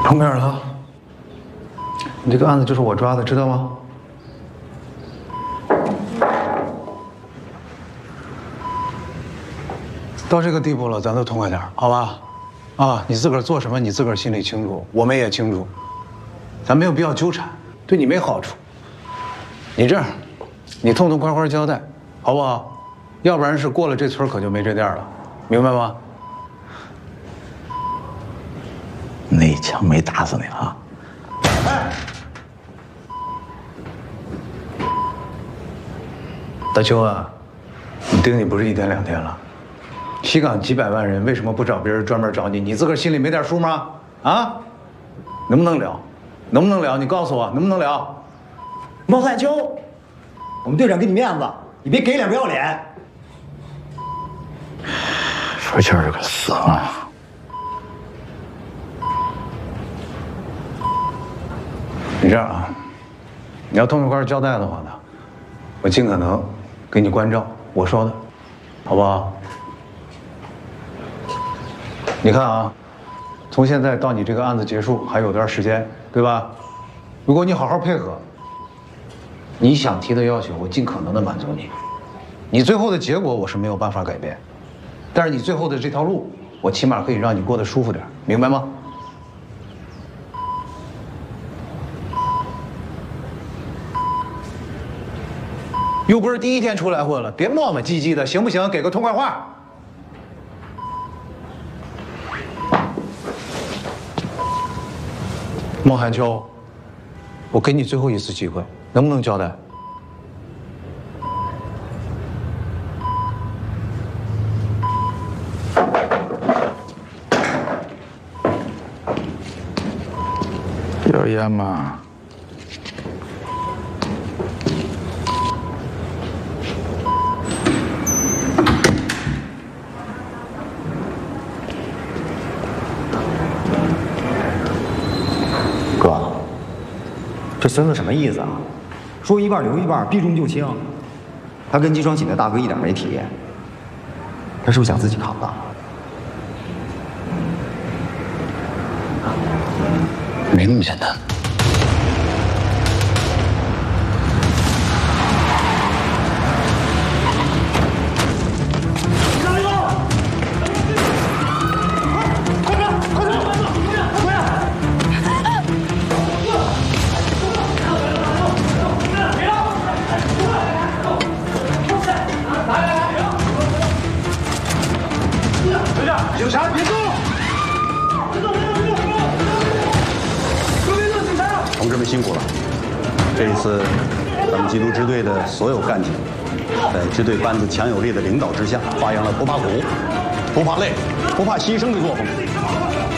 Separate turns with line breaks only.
彭梅尔了，你这个案子就是我抓的，知道吗？到这个地步了，咱都痛快点，好吧？啊，你自个儿做什么，你自个儿心里清楚，我们也清楚，咱没有必要纠缠，对你没好处。你这样，你痛痛快快交代，好不好？要不然是过了这村可就没这店了，明白吗？
那一枪没打死你啊？
哎，大邱啊，你盯你不是1天2天了。西港几百万人，为什么不找别人专门找你？你自个儿心里没点数吗？啊，能不能聊？能不能聊？你告诉我，能不能聊？
孟汉秋，我们队长给你面子，你别给脸不要脸。
说气儿是个死嘛。
你这样啊，你要痛快快交代的话呢，我尽可能给你关照我说的，好不好？你看啊，从现在到你这个案子结束还有段时间，对吧？如果你好好配合，你想提的要求我尽可能的满足你。你最后的结果我是没有办法改变，但是你最后的这条路，我起码可以让你过得舒服点，明白吗？又不是第1天出来混了，别磨磨唧唧的，行不行？给个痛快话。孟寒秋，我给你最后一次机会，能不能交代？
有烟吗？
哥，这孙子什么意思啊？说一半留一半，避重就轻。他跟金双喜那大哥一点没提，他是不是想自己扛啊？
没那么简单。
警察别动！别动！
同志们辛苦了！这一次，咱们缉毒支队的所有干警，在支队班子强有力的领导之下，发扬了不怕苦、不怕累、不怕牺牲的作风。